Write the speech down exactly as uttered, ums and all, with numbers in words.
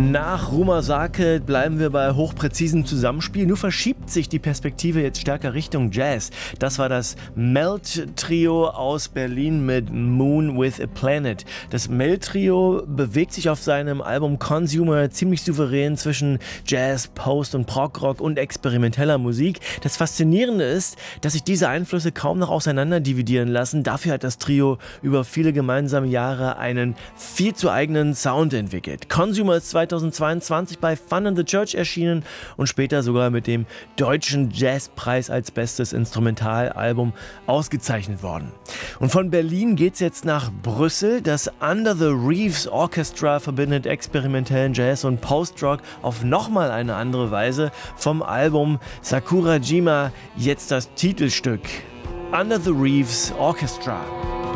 Nach Rumasake bleiben wir bei hochpräzisem Zusammenspiel. Nur verschiebt sich die Perspektive jetzt stärker Richtung Jazz. Das war das Melt-Trio aus Berlin mit Moon with a Planet. Das Melt-Trio bewegt sich auf seinem Album Consumer ziemlich souverän zwischen Jazz, Post- und Prog-Rock und experimenteller Musik. Das Faszinierende ist, dass sich diese Einflüsse kaum noch auseinander dividieren lassen. Dafür hat das Trio über viele gemeinsame Jahre einen viel zu eigenen Sound entwickelt. Consumer ist zweitausendzweiundzwanzig bei Fun in the Church erschienen und später sogar mit dem Deutschen Jazzpreis als bestes Instrumentalalbum ausgezeichnet worden. Und von Berlin geht's jetzt nach Brüssel. Das Under the Reefs Orchestra verbindet experimentellen Jazz und Post-Rock auf nochmal eine andere Weise. Vom Album Sakurajima jetzt das Titelstück Under the Reefs Orchestra.